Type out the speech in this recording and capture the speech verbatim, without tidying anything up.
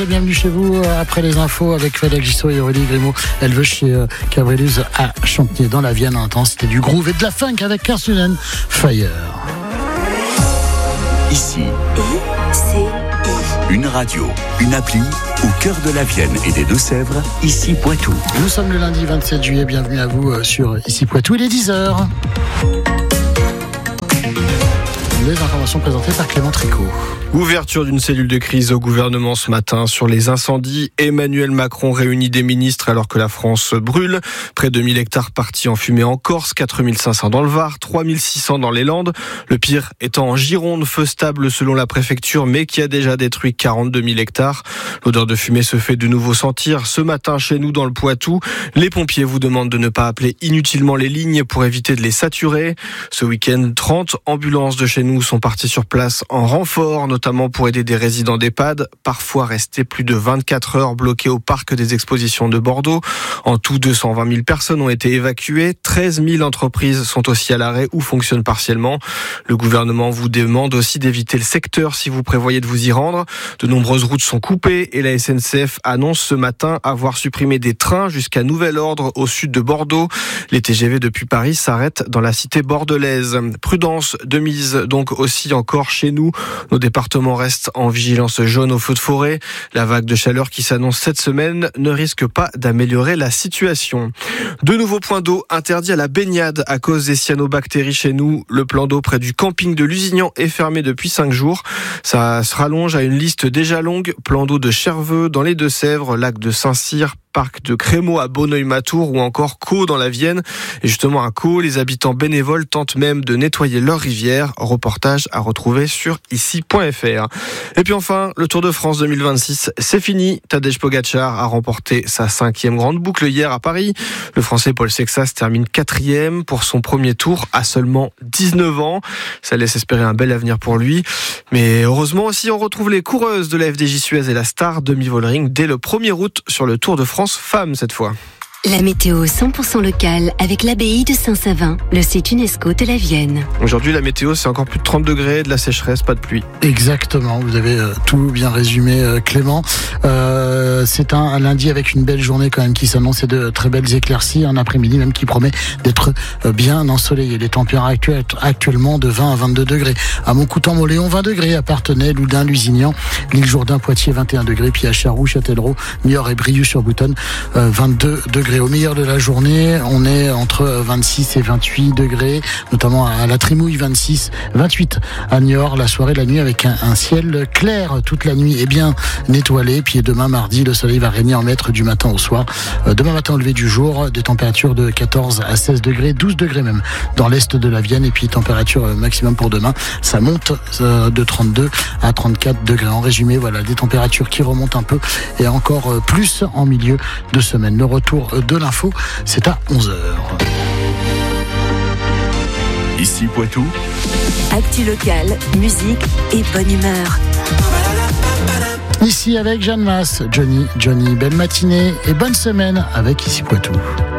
Bienvenue chez vous après les infos avec Fadel Gisso et Aurélie Grimaud. Elle veut chez euh, Cabréluse à Champniers dans la Vienne. Intense, c'était du groove et de la funk avec Carsunen Fire. Ici, une radio, une appli au cœur de la Vienne et des Deux-Sèvres, Ici Poitou. Nous sommes le lundi vingt-sept juillet, bienvenue à vous sur Ici Poitou, il est dix heures. Les informations présentées par Clément Tricot. Ouverture d'une cellule de crise au gouvernement ce matin sur les incendies. Emmanuel Macron réunit des ministres alors que la France brûle. Près de mille hectares partis en fumée en Corse, quatre mille cinq cents dans le Var, trois mille six cents dans les Landes. Le pire étant en Gironde, feu stable selon la préfecture, mais qui a déjà détruit quarante-deux mille hectares. L'odeur de fumée se fait de nouveau sentir ce matin chez nous dans le Poitou. Les pompiers vous demandent de ne pas appeler inutilement les lignes pour éviter de les saturer. Ce week-end, trente ambulances de chez nous sont parties sur place en renfort, notamment pour aider des résidents d'EHPAD, parfois restés plus de vingt-quatre heures bloqués au parc des expositions de Bordeaux. En tout, deux cent vingt mille personnes ont été évacuées, treize mille entreprises sont aussi à l'arrêt ou fonctionnent partiellement. Le gouvernement vous demande aussi d'éviter le secteur si vous prévoyez de vous y rendre. De nombreuses routes sont coupées et la S N C F annonce ce matin avoir supprimé des trains jusqu'à nouvel ordre au sud de Bordeaux. Les T G V depuis Paris s'arrêtent dans la cité bordelaise. Prudence de mise donc aussi encore chez nous. Nos départements restent en vigilance jaune au feu de forêt. La vague de chaleur qui s'annonce cette semaine ne risque pas d'améliorer la situation. De nouveaux points d'eau interdits à la baignade à cause des cyanobactéries chez nous. Le plan d'eau près du camping de Lusignan est fermé depuis cinq jours. Ça se rallonge à une liste déjà longue. Plan d'eau de Cherveux dans les Deux-Sèvres, lac de Saint-Cyr, parc de Crémaux à Bonneuil-Matour ou encore Caux dans la Vienne. Et justement à Caux, les habitants bénévoles tentent même de nettoyer leur rivière. Reportage à retrouver sur ici point f r. Et puis enfin, le Tour de France deux mille vingt-six, c'est fini. Tadej Pogačar a remporté sa cinquième grande boucle hier à Paris. Le Français Paul Sexas termine quatrième pour son premier tour à seulement dix-neuf ans. Ça laisse espérer un bel avenir pour lui. Mais heureusement aussi, on retrouve les coureuses de la F D J Suez et la Star demi-volering dès le premier août sur le Tour de France Femmes cette fois. La météo cent pour cent locale avec l'abbaye de Saint-Savin, le site UNESCO de la Vienne. Aujourd'hui, la météo, c'est encore plus de trente degrés, de la sécheresse, pas de pluie. Exactement, vous avez euh, tout bien résumé, euh, Clément. Euh, c'est un, un lundi avec une belle journée quand même qui s'annonce et de très belles éclaircies. Un après-midi même qui promet d'être euh, bien ensoleillé. Les températures actuelles, actuellement de vingt à vingt-deux degrés. À Montcoutan-Moléon, vingt degrés. À Parthenay, Loudun, Lusignan, l'île Jourdain, Poitiers, vingt et un degrés. Puis à Charroux, Châtellerault, Niort et Briouze-sur-Boutonne, euh, vingt-deux degrés. Au meilleur de la journée, on est entre vingt-six et vingt-huit degrés, notamment à la Trimouille, vingt-six, vingt-huit à Niort. La soirée, la nuit avec un, un ciel clair toute la nuit et bien étoilé. Puis demain mardi, le soleil va régner en maître du matin au soir. Euh, demain matin au lever du jour, des températures de quatorze à seize degrés, douze degrés même dans l'est de la Vienne. Et puis température maximum pour demain, ça monte euh, de trente-deux à trente-quatre degrés. En résumé, voilà, des températures qui remontent un peu et encore euh, plus en milieu de semaine. Le retour de l'info, c'est à onze heures. Ici Poitou. Actu locale, musique et bonne humeur. Ici avec Jeanne Masse, Johnny, Johnny, belle matinée et bonne semaine avec Ici Poitou.